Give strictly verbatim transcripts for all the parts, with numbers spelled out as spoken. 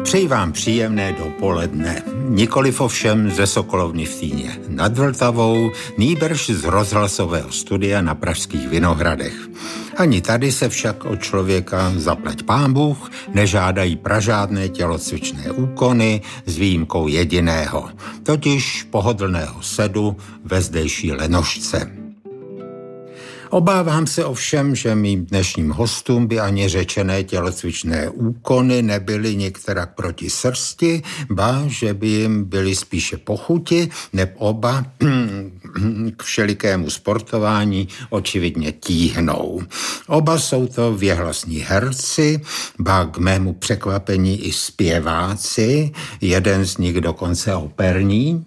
Přeji vám příjemné dopoledne. Nikoliv ovšem ze Sokolovny v Týně nad Vltavou, nýbrž z rozhlasového studia na pražských Vinohradech. Ani tady se však od člověka, zaplať pán Bůh, nežádají pražádné tělocvičné úkony s výjimkou jediného, totiž pohodlného sedu ve zdejší Lenošce. Obávám se ovšem, že mým dnešním hostům by ani řečené tělocvičné úkony nebyly některak proti srsti, ba že by jim byly spíše pochuti, neb oba k všelikému sportování očividně tíhnou. Oba jsou to věhlasní herci, ba k mému překvapení i zpěváci, jeden z nich dokonce operní.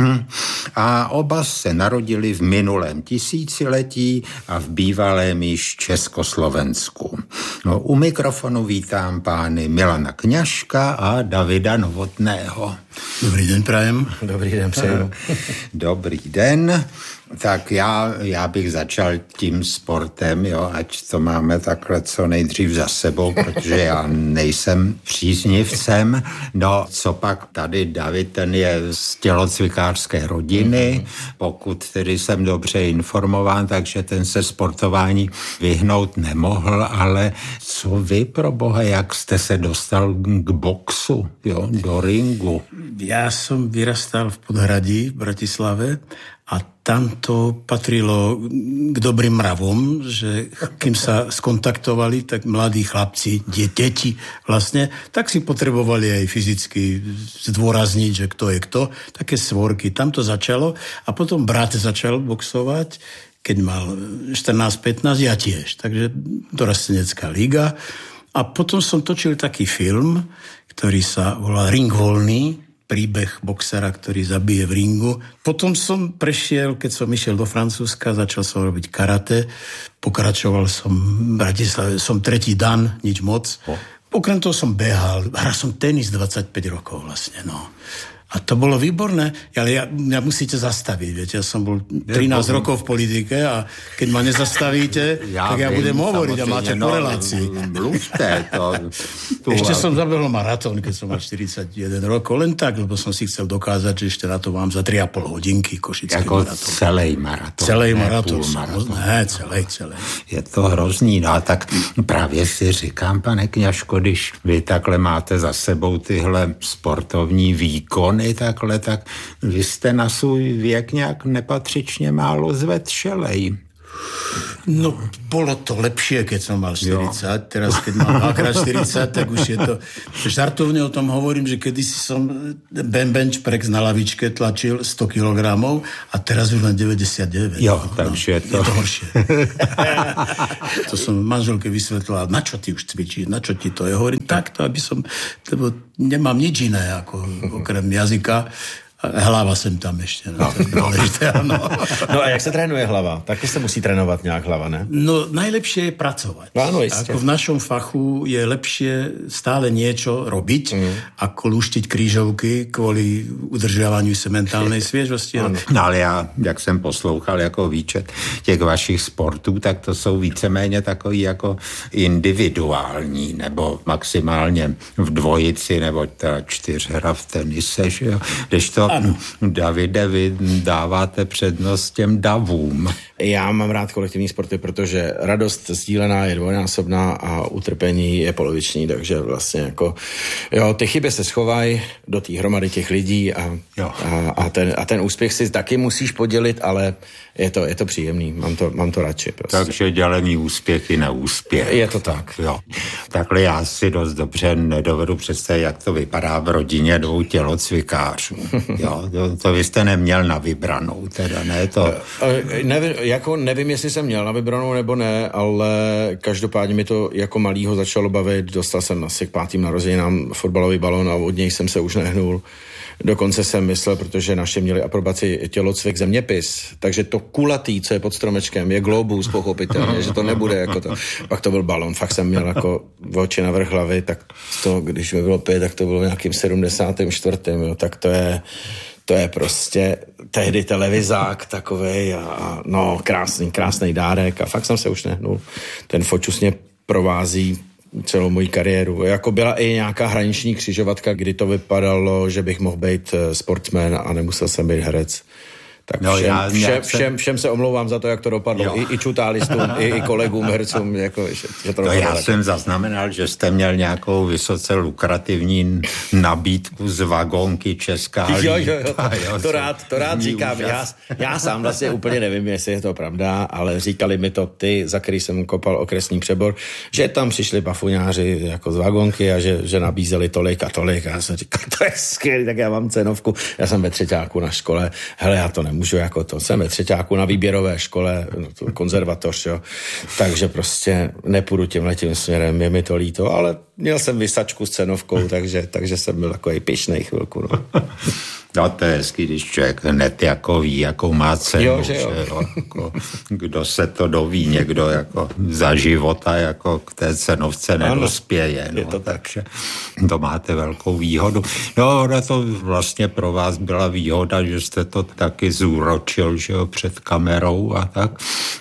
A oba se narodili v minulém tisíciletí a v bývalém již Československu. No, u mikrofonu vítám pány Milana Kňažka a Davida Novotného. Dobrý den, prajem. Dobrý den, přeju. Dobrý den. Tak já, já bych začal tím sportem, jo, ať to máme takhle co nejdřív za sebou, protože já nejsem příznivcem. No, co pak tady David, ten je z tělocvikářské rodiny, pokud tedy jsem dobře informován, takže ten se sportování vyhnout nemohl, ale co vy, pro boha, jak jste se dostal k boxu, jo, do ringu? Ja som vyrastal v Podhradí v Bratislave a tam to patrilo k dobrým mravom, že kým sa skontaktovali, tak mladí chlapci, deti vlastne, tak si potrebovali aj fyzicky zdôrazniť, že kto je kto, také svorky. Tam to začalo a potom brat začal boxovať, keď mal štrnásť pätnásť, ja tiež. Takže dorastenecká liga. A potom som točil taký film, ktorý sa volal Ring voľný, príbeh boxera, ktorý zabije v ringu. Potom som prešiel, keď som išiel do Francúzska, začal som robiť karate, pokračoval som v Bratislave, som tretí dan, nič moc. Okrem toho som behal, hral som tenis dvadsaťpäť rokov vlastne, no. A to bolo výborné, ale ja, ja musíte zastaviť, viete, ja som bol trinásť rokov v politike a keď ma nezastavíte, ja tak ja viem, budem hovoriť a máte no, po relácii. Mluvte to. Tu, ešte som zabehol maratón, keď som mal štyridsaťjeden rokov, len tak, lebo som si chcel dokázať, že ešte na to mám za tri a pol hodinky košický jako maratón. Celej maratón. Celej maratón. Ne, celej, celej. Je to hrozný, no a tak právě si říkám, pane Kňažko, když vy takhle máte za sebou tyhle sportovní výkon, takhle, tak vy jste na svůj věk nějak nepatřičně málo zvetšelej. No, bolo to lepšie, keď som mal štyridsať. Jo. Teraz, keď mám dvakrát štyridsať, tak už je to... Žartovne o tom hovorím, že kedysi som bench press na lavičke tlačil sto kilogramov a teraz už len deväťdesiatdeväť. Jo, takže no, to... Je to horšie. To som manželke vysvetloval, na čo ty už cvičíš, na čo ti to je. Hovorím takto, aby som... Lebo nemám nič iné, ako okrem jazyka. Hlava jsem tam ještě. No, no. no. no a jak se trénuje hlava? Taky se musí trénovat nějak hlava, ne? No najlepšie je pracovať. No, áno, isté. Ako v našom fachu je lepšie stále niečo robiť, mm. ako lúštiť krížovky kvôli udržiavaniu se mentálnej sviežosti. No. no ale já, jak jsem poslouchal jako výčet těch vašich sportů, tak to jsou víceméně takový jako individuální, nebo maximálně v dvojici, nebo ta čtyřhra v tenise, že jo? Když to ano. Davide, vy dáváte přednost těm davům. Já mám rád kolektivní sporty, protože radost sdílená je dvojnásobná a utrpení je poloviční, takže vlastně jako, jo, ty chyby se schovají do té hromady těch lidí a, a, a, ten, a ten úspěch si taky musíš podělit, ale je to, je to příjemný, mám to, mám to radši. Prostě. Takže dělení úspěchy na úspěch. Je to tak. Jo. Takhle já si dost dobře nedovedu představit, jak to vypadá v rodině dvou tělocvikářů. Jo, to, to vy jste neměl na vybranou, teda ne to... Nevím, jako nevím, jestli jsem měl na vybranou nebo ne, ale každopádně mi to jako malýho začalo bavit, dostal jsem asi k pátým narozeninám fotbalový balón a od něj jsem se už nehnul. Dokonce jsem myslel, protože naši měli aprobaci tělocvik zeměpis, takže to kulatý, co je pod stromečkem, je globus, pochopitelně, že to nebude jako to. Pak to byl balon, fakt jsem měl jako oči na vrch hlavy, tak to, když mi bylo pět, tak to bylo nějakým sedmdesátým čtvrtým, jo, tak to je, to je prostě tehdy televizák takovej a, a no, krásný, krásný dárek a fakt jsem se už nehnul. Ten fočus mě provází celou moji kariéru. Jako byla i nějaká hraniční křižovatka, kdy to vypadalo, že bych mohl být sportsman a nemusel jsem být herec. Tak všem, no, já, všem, všem, všem se omlouvám za to, jak to dopadlo. I, i čutálistům, i, i kolegům, hercům. Jako, že to no, já tak. jsem zaznamenal, že jste měl nějakou vysoce lukrativní nabídku z vagónky Česká lípa. Jo, jo, jo, to, jo, to rád, to rád říkám. Já, já sám vlastně úplně nevím, jestli je to pravda, ale říkali mi to ty, za který jsem kopal okresní přebor, že tam přišli bafuňáři jako z vagónky a že, že nabízeli tolik a tolik. A já jsem říkal, to je skvělý, tak já mám cenovku. Já jsem ve třeťáku na škole. Hele, já to nemůžu. Můžu jako to, jsem ve třeťáku na výběrové škole, no, konzervatoř, jo. Takže prostě nepůjdu tímhletím směrem, je mi to líto, ale měl jsem vysačku s cenovkou, takže, takže jsem byl takový pyšnej chvilku, no. No to je hezky, když člověk hned jako ví, jakou má cenu, jo, že jo. Že, jo, jako, kdo se to doví, někdo jako za života jako k té cenovce nedospěje, no, to takže to máte velkou výhodu. No, ale to vlastně pro vás byla výhoda, že jste to taky zúročil, že jo, před kamerou a tak.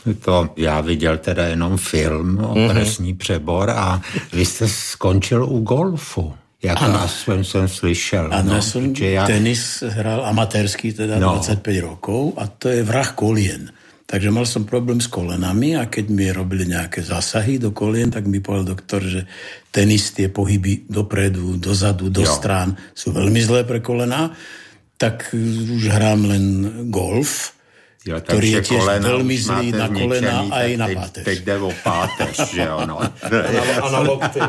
To já viděl teda jenom film, okresní mm-hmm. přebor a vy jste skončil u golfu. Jak aspoň jsem slyšel. Ano, no, som ja... tenis hral amatérský, teda no. dvadsaťpäť rokov a to je vrah kolien. Takže mal som problém s kolenami a keď mi robili nejaké zásahy do kolien, tak mi povedal doktor, že tenis, tie pohyby dopredu, dozadu, do jo. strán sú veľmi zlé pre kolená, tak už hrám len golf, jo, ktorý je tiež veľmi zlý na kolena aj na páteř. Teď jde o páteř, že jo, no. A na lokty.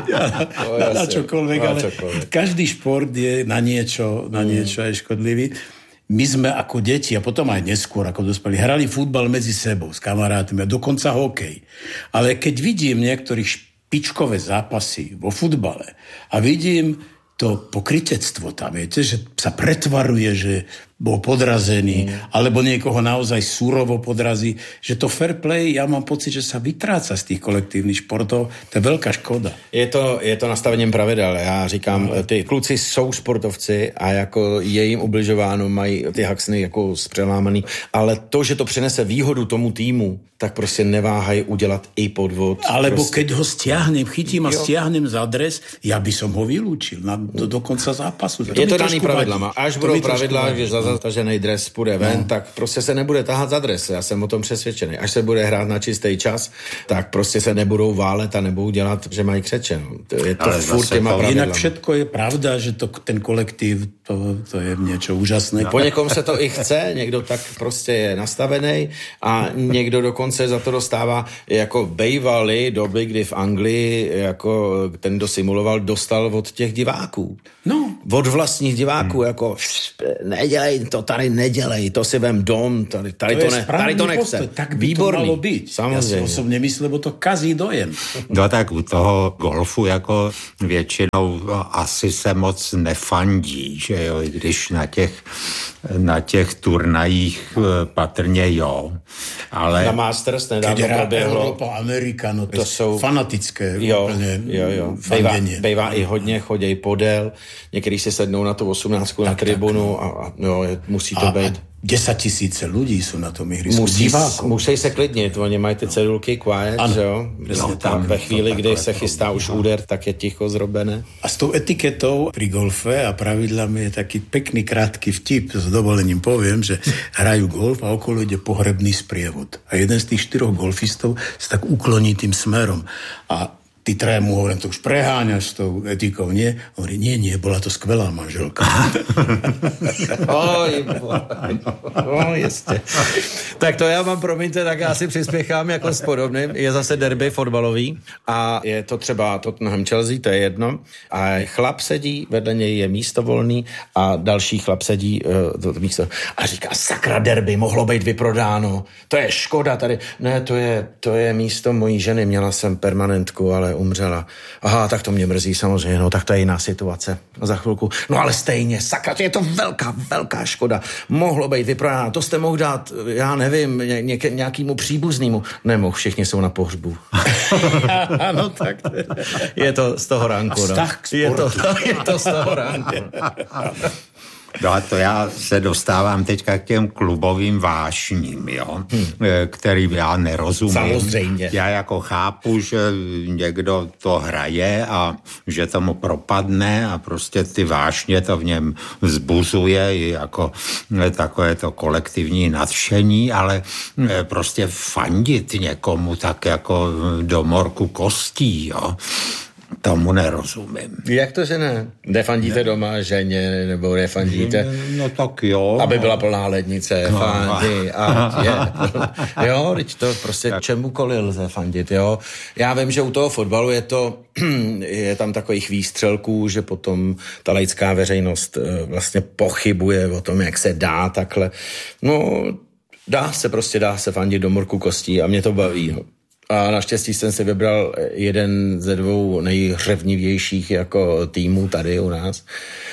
Na čokoľvek, ale každý šport je na niečo, na niečo aj škodlivý. My sme ako deti, a potom aj neskôr, ako dospeli, hrali futbal medzi sebou, s kamarátmi, a dokonca hokej. Ale keď vidím niektorých špičkové zápasy vo futbale a vidím to pokrytectvo tam, viete, že sa pretvaruje, že bol podrazený, mm. alebo niekoho naozaj súrovo podrazí, že to fair play, ja mám pocit, že sa vytráca z tých kolektívnych športov, to je veľká škoda. Je to, je to nastavením pravidel, já říkám, no. Ty kluci jsou sportovci a jako je jim ubližováno, mají ty haxny jako zpřelámaný, ale to, že to přinese výhodu tomu týmu, tak prostě neváhají udělat i podvod. Alebo prostě. Keď ho stiahnem, chytím a jo. stiahnem za dres, ja by som ho vylúčil na, do, do konca zápasu. To je to daný pravidlama. Až to budou pravidla, že za zatažený dres půjde ven, no. tak prostě se nebude tahat za dres. Já jsem o tom přesvědčený. Až se bude hrát na čistý čas, tak prostě se nebudou válet a nebudou dělat, že mají křeče. To je to furt těma pravidlama. Jinak všetko je pravda, že to, ten kolektiv, to, to je něco úžasné. Po někom se to i chce, někdo tak prostě je nastavený a někdo dokonce za to dostává, jako bejvaly doby, kdy v Anglii jako ten, kdo simuloval, dostal od těch diváků. No. Od vlastních diváků, hmm. jako nedělej, to tady nedělej, to si vem dom, tady, tady to, to, ne, tady to nechce. Postoj, tak by Výborný. To malo být. Samozřejmě. Já si osobně myslím, lebo to kazí dojem. No tak u toho golfu jako většinou asi se moc nefandí, že jo, i když na těch, na těch turnajích patrně jo, ale... Na Masters nedávno proběhlo. Evropa, Amerika, no to, to jsou fanatické jo, úplně jo, jo. Bejvá, bejvá i hodně, choděj podél, některý si sednou na tu osmnáctku na tribunu tak, no. a, a jo, musí to a, být. A desať tisíce lidí jsou na tom ihrisku. Musí, musí se klidnit, oni mají ty cedulky quiet, ano, že jo? No, tam ve chvíli, kdy se chystá už úder, tak je ticho zrobené. A s tou etiketou pri golfe a pravidlami je taký pekný krátký vtip, s dovolením poviem, že hrajú golf a okolo ide pohrebný sprievod. A jeden z tých štyroch golfistov sa tak ukloní tým smerom. A ty traja mu hovorím, to už preháňaš s tou etikou, nie? Hovorí, nie, nie, bola to skvelá manželka. Oj, no, jistě. Tak to já vám, promiňte, tak já si přispěchám jako s podobným. Je zase derby fotbalový a je to třeba Tottenham Chelsea, to je jedno. A chlap sedí, vedle něj je místo volný a další chlap sedí uh, to místo a říká, sakra, derby, mohlo být vyprodáno. To je škoda tady. Ne, to je, to je místo mojí ženy, měla jsem permanentku, ale umřela. Aha, tak to mě mrzí samozřejmě, no tak to je jiná situace. Za chvilku. No ale stejně, sakra, je to velká, velká škoda. Mohlo být vyprodáno, to jste mohl dát, já nevím, ně, nějakýmu příbuznému. Nemohl, všichni jsou na pohřbu. Ano, tak je to z toho ránku. No. Je, to, je to z toho ránku. No a to já se dostávám teďka k těm klubovým vášním, jo, hmm. kterým já nerozumím. Samozřejmě. Já jako chápu, že někdo to hraje a že tomu propadne a prostě ty vášně to v něm vzbuzuje i jako takové to kolektivní nadšení, ale prostě fandit někomu tak jako do morku kostí, jo. Tomu nerozumím. Jak to, že ne? Nefandíte ne. doma ženě, nebo nefandíte? No tak jo. Aby byla plná lednice, no. Fandí, a je. Jo, teď to prostě tak. Čemukoliv lze fandit, jo. Já vím, že u toho fotbalu je to, je tam takových výstřelků, že potom ta laická veřejnost vlastně pochybuje o tom, jak se dá takhle. No, dá se prostě, dá se fandit do morku kostí a mě to baví, no. A naštěstí jsem si vybral jeden ze dvou nejhřevnivějších jako týmů tady u nás.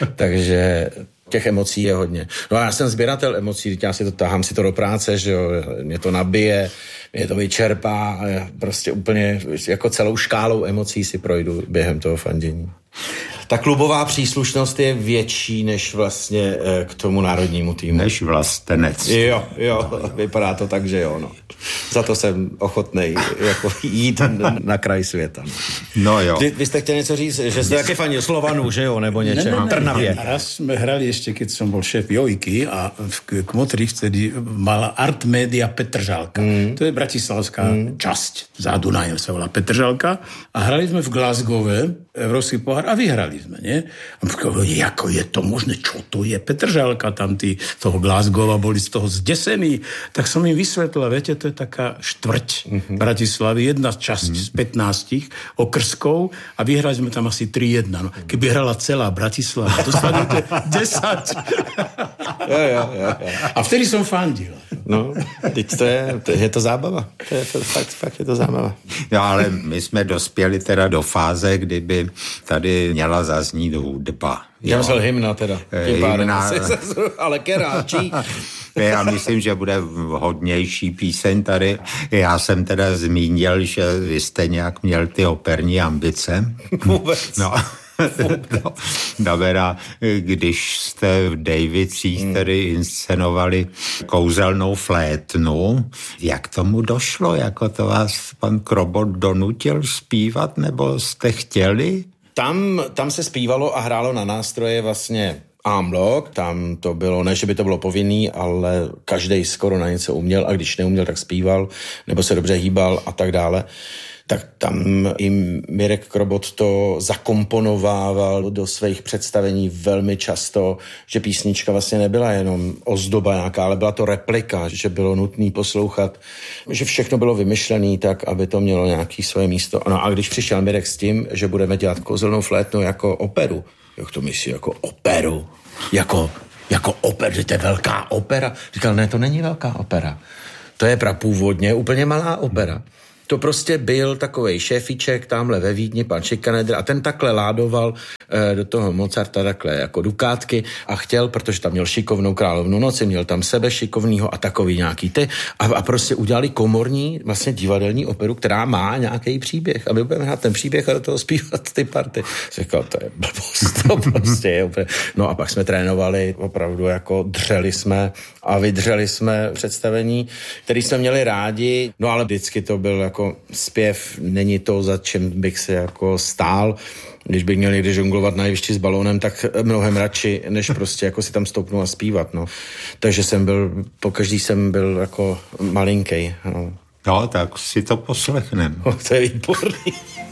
Takže těch emocí je hodně. No a já jsem sběratel emocí, já si to tahám si to do práce, že jo, mě to nabije, mě to vyčerpá a já prostě úplně jako celou škálou emocí si projdu během toho fandění. Ta klubová příslušnost je větší než vlastně k tomu národnímu týmu. Než vlastenec. Jo, jo, vypadá to tak, že jo, no. Za to jsem ochotnej jako jít na kraj světa. No jo. Vy, vy jste chtěli něco říct, že jste taky fandil Slovanu, že jo, nebo něčem? Ne, ne, ne, Trnavě. ne. Raz jsme hrali ještě, keď som bol šéf Jojky a v Kmotri vtedy mala Art Media Petržalka. Mm. To je bratislavská mm. časť. Za Dunajem sa volá Petržalka. A hrali sme v Glasgowe, Európsky pohár, a vyhrali sme, nie? A povedali, ako je to možné, čo to je Petržalka, tam tí toho Glasgowa boli z toho zdesení. Tak som im vysvetlila, viete, to je taká štvrť mm-hmm. Bratislavy, jedna časť mm-hmm. z pätnástich okrskou a vyhrali sme tam asi tri jedna. No, keby hrala celá Bratislava, dostali to desať. Jo, jo, jo, jo. A vtedy som fandil. No, teď to je, to je to zábava. To je to, fakt, fakt je to zábava. No, ale my jsme dospěli teda do fáze, kdyby tady měla zaznít hudba. Já myslel hymna teda. Hymna. Ale keráčí. Já myslím, že bude hodnější píseň tady. Já jsem teda zmínil, že vy jste nějak měl ty operní ambice. Vůbec. No. No, Davera, když jste v Davicích hmm. tedy inscenovali kouzelnou flétnu, jak tomu došlo? Jako to vás pan Krobot donutil zpívat, nebo jste chtěli? Tam, tam se zpívalo a hrálo na nástroje vlastně en-bloc, tam to bylo, ne, že by to bylo povinný, ale každej skoro na něco uměl a když neuměl, tak zpíval, nebo se dobře hýbal a tak dále. Tak tam i Mirek Krobot to zakomponovával do svých představení velmi často, že písnička vlastně nebyla jenom ozdoba nějaká, ale byla to replika, že bylo nutné poslouchat, že všechno bylo vymyšlené tak, aby to mělo nějaké svoje místo. No a když přišel Mirek s tím, že budeme dělat kouzelnou flétnu jako operu, jak to myslí, jako operu, jako, jako operu, že to je velká opera. Říkal, ne, to není velká opera, to je prapůvodně úplně malá opera. To prostě byl takovej šéfiček tamhle ve Vídni, pan Schikaneder, a ten takhle ládoval e, do toho Mozarta takhle jako dukátky a chtěl, protože tam měl šikovnou královnu noci, měl tam sebe šikovnýho a takový nějaký ty a, a prostě udělali komorní, vlastně divadelní operu, která má nějaký příběh a my budeme hrát ten příběh a do toho zpívat ty party. Říkal, to je blbost, to prostě je úplně. No a pak jsme trénovali, opravdu jako dřeli jsme a vydřeli jsme představení, který jsme měli rádi, no ale vždycky to byl jako zpěv, není to, za čím bych se jako stál. Když bych měl někdy žonglovat na jevišti s balónem, tak mnohem radši, než prostě jako si tam stoupnout a zpívat, no. Takže jsem byl, pokaždý jsem byl jako malinkej, no. No, tak si to poslechneme. No, to je výborný.